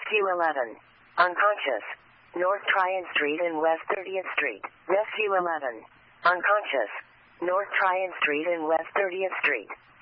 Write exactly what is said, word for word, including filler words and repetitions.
Rescue eleven. Unconscious. North Tryon Street and West thirtieth Street. Rescue eleven. Unconscious. North Tryon Street and West thirtieth Street.